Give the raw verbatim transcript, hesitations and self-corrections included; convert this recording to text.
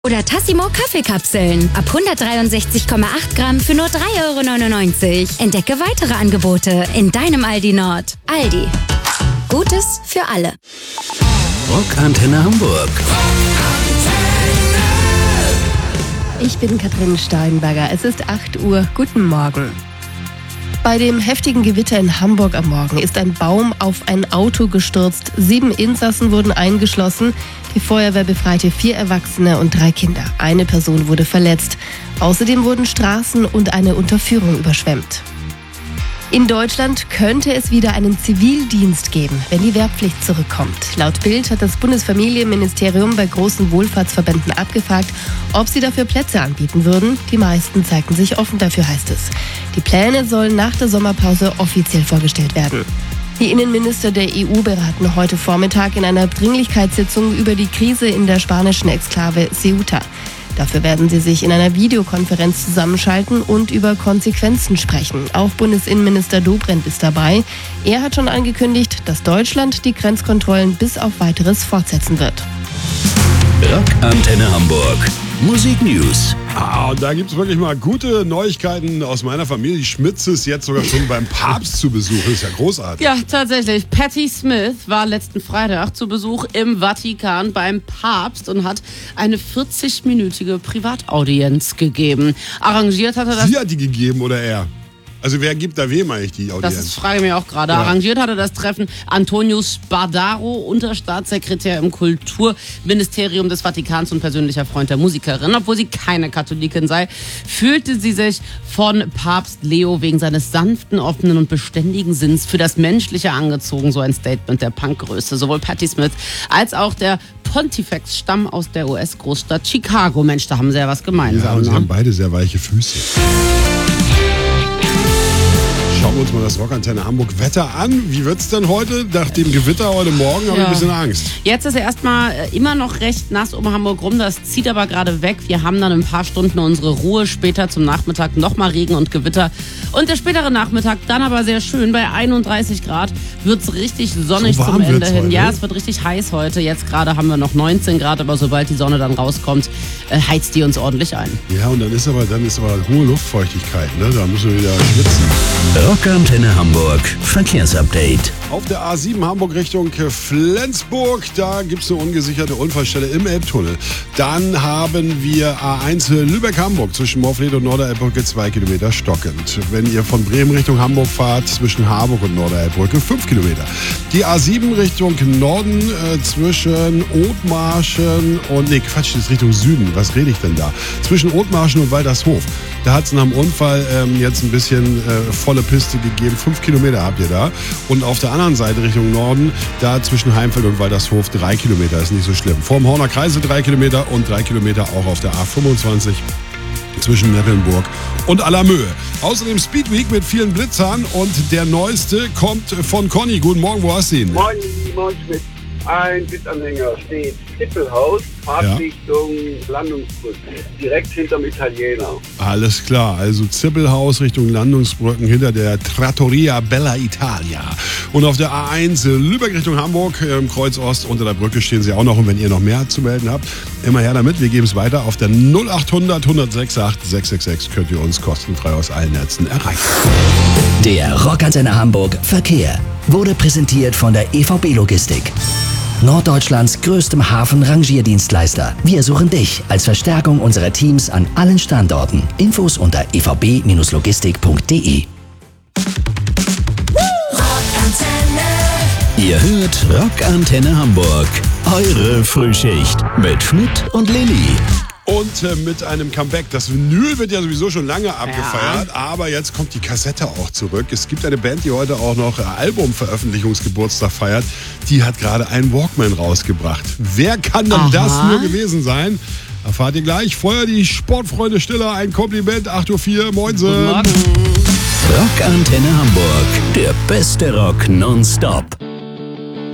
Oder Tassimo Kaffeekapseln. Ab hundertdreiundsechzig Komma acht Gramm für nur drei Euro neunundneunzig. Entdecke weitere Angebote in deinem Aldi Nord. Aldi. Gutes für alle. Rockantenne Hamburg. Ich bin Katrin Steinberger. Es ist acht Uhr. Guten Morgen. Bei dem heftigen Gewitter in Hamburg am Morgen ist ein Baum auf ein Auto gestürzt. Sieben Insassen wurden eingeschlossen. Die Feuerwehr befreite vier Erwachsene und drei Kinder. Eine Person wurde verletzt. Außerdem wurden Straßen und eine Unterführung überschwemmt. In Deutschland könnte es wieder einen Zivildienst geben, wenn die Wehrpflicht zurückkommt. Laut Bild hat das Bundesfamilienministerium bei großen Wohlfahrtsverbänden abgefragt, ob sie dafür Plätze anbieten würden. Die meisten zeigten sich offen dafür, heißt es. Die Pläne sollen nach der Sommerpause offiziell vorgestellt werden. Die Innenminister der E U beraten heute Vormittag in einer Dringlichkeitssitzung über die Krise in der spanischen Exklave Ceuta. Dafür werden sie sich in einer Videokonferenz zusammenschalten und über Konsequenzen sprechen. Auch Bundesinnenminister Dobrindt ist dabei. Er hat schon angekündigt, dass Deutschland die Grenzkontrollen bis auf Weiteres fortsetzen wird. Rockantenne Hamburg. Musik News. Ah, und da gibt es wirklich mal gute Neuigkeiten aus meiner Familie. Schmitz ist jetzt sogar schon beim Papst zu Besuch. Das ist ja großartig. Ja, tatsächlich. Patti Smith war letzten Freitag zu Besuch im Vatikan beim Papst und hat eine vierzig-minütige Privataudienz gegeben. Arrangiert hatte das... Sie hat die gegeben oder er? Also wer gibt da wem eigentlich die Audienz? Das frage ich mich auch gerade. Ja. Arrangiert hatte das Treffen Antonio Spadaro, Unterstaatssekretär im Kulturministerium des Vatikans und persönlicher Freund der Musikerin. Obwohl sie keine Katholikin sei, fühlte sie sich von Papst Leo wegen seines sanften, offenen und beständigen Sinns für das Menschliche angezogen. So ein Statement der Punkgröße. Sowohl Patti Smith als auch der Pontifex stammen aus der U S-Großstadt Chicago. Mensch, da haben sie ja was gemeinsam. Ja, und sie ne? haben beide sehr weiche Füße. Schauen wir uns mal das Rockantenne Hamburg Wetter an. Wie wird's denn heute? Nach dem Gewitter heute Morgen habe ich Ja. ein bisschen Angst. Jetzt ist erstmal immer noch recht nass um Hamburg rum. Das zieht aber gerade weg. Wir haben dann in ein paar Stunden unsere Ruhe. Später zum Nachmittag nochmal Regen und Gewitter. Und der spätere Nachmittag dann aber sehr schön. Bei einunddreißig Grad wird's richtig sonnig So warm zum Ende wird's hin. heute. Ja, es wird richtig heiß heute. Jetzt gerade haben wir noch neunzehn Grad, aber sobald die Sonne dann rauskommt, äh, heizt die uns ordentlich ein. Ja, und dann ist aber dann ist aber hohe Luftfeuchtigkeit, ne? Da müssen wir wieder schwitzen. Rockantenne Hamburg. Verkehrsupdate. Auf der A sieben Hamburg Richtung Flensburg, da gibt es eine ungesicherte Unfallstelle im Elbtunnel. Dann haben wir A eins Lübeck-Hamburg zwischen Morfleet und Norderelbbrücke zwei Kilometer stockend. Wenn ihr von Bremen Richtung Hamburg fahrt, zwischen Harburg und Norderelbbrücke fünf Kilometer. Die A sieben Richtung Norden äh, zwischen Othmarschen und, nee Quatsch, das ist Richtung Süden. Was rede ich denn da? Zwischen Othmarschen und Waltershof. Da hat es nach dem Unfall ähm, jetzt ein bisschen äh, volle Piste gegeben. Fünf Kilometer habt ihr da. Und auf der anderen Seite Richtung Norden, da zwischen Heimfeld und Waltershof drei Kilometer. Ist nicht so schlimm. Vorm Horner Kreise drei Kilometer und drei Kilometer auch auf der A fünfundzwanzig zwischen Mecklenburg und Allermöhe. Außerdem Speedweek mit vielen Blitzern und der neueste kommt von Conny. Guten Morgen, wo hast du ihn? Moin, moin Schmidt. Ein Blitzanhänger steht Tippelhaus, Fahrtrichtung Landungsbrücke, direkt hinterm Italiener. Alles klar, also Zippelhaus Richtung Landungsbrücken hinter der Trattoria Bella Italia. Und auf der A eins Lübeck Richtung Hamburg im Kreuz Ost unter der Brücke stehen sie auch noch. Und wenn ihr noch mehr zu melden habt, immer her damit. Wir geben es weiter. Auf der null achthundert, hundertsechsundachtzig, sechshundertsechsundachtzig könnt ihr uns kostenfrei aus allen Netzen erreichen. Der Rockantenne Hamburg Verkehr wurde präsentiert von der E V B Logistik. Norddeutschlands größtem Hafen-Rangierdienstleister. Wir suchen dich als Verstärkung unserer Teams an allen Standorten. Infos unter e v b logistik punkt d e. Ihr hört Rockantenne Hamburg. Eure Frühschicht mit Schmidt und Lilly. Und äh, mit einem Comeback. Das Vinyl wird ja sowieso schon lange abgefeiert, ja. Aber jetzt kommt die Kassette auch zurück. Es gibt eine Band, die heute auch noch Albumveröffentlichungsgeburtstag feiert. Die hat gerade einen Walkman rausgebracht. Wer kann denn Aha. das nur gewesen sein? Erfahrt ihr gleich. Vorher die Sportfreunde Stiller. Ein Kompliment. acht Uhr vier. Moinsen. Guten Morgen. Rockantenne Hamburg. Der beste Rock nonstop.